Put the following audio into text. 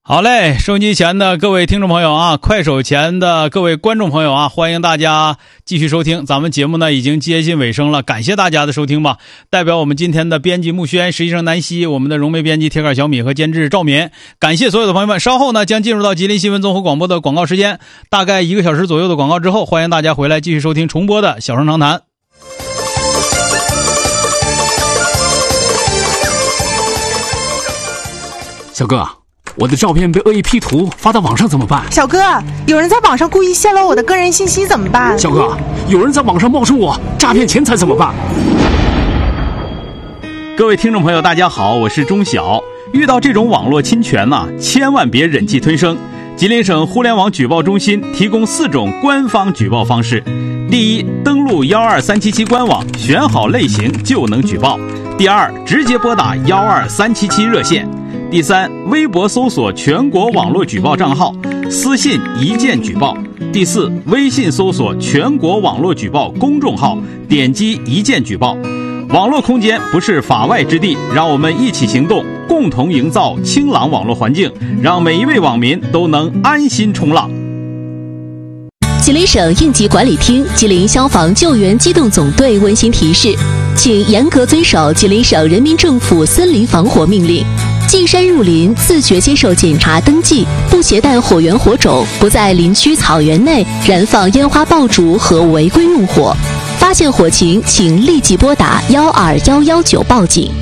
好嘞，收音机前的各位听众朋友啊，快手前的各位观众朋友啊，欢迎大家继续收听。咱们节目呢已经接近尾声了，感谢大家的收听吧。代表我们今天的编辑木轩、实习生南希，我们的融媒编辑铁杆小米和监制赵眠，感谢所有的朋友们。稍后呢将进入到吉林新闻综合广播的广告时间，大概1个小时左右的广告之后，欢迎大家回来继续收听重播的小声长谈。 小哥，我的照片被恶意 P 图发到网上怎么办？ 小哥，有人在网上故意泄露我的个人信息怎么办？ 小哥，有人在网上冒充我诈骗钱财怎么办？ 各位听众朋友大家好，我是钟晓。遇到这种网络侵权呢，千万别忍气吞声。吉林省互联网举报中心提供4种官方举报方式。第一，登录12377官网，选好类型就能举报。第二，直接拨打12377热线。第三，微博搜索全国网络举报账号，私信一键举报。第四，微信搜索全国网络举报公众号，点击一键举报。网络空间不是法外之地，让我们一起行动，共同营造清朗网络环境，让每一位网民都能安心冲浪。 吉林省应急管理厅、吉林消防救援机动总队温馨提示，请严格遵守吉林省人民政府森林防火命令。进山入林，自觉接受检查登记，不携带火源火种，不在林区草原内燃放烟花爆竹和违规用火。发现火情，请立即拨打12119报警。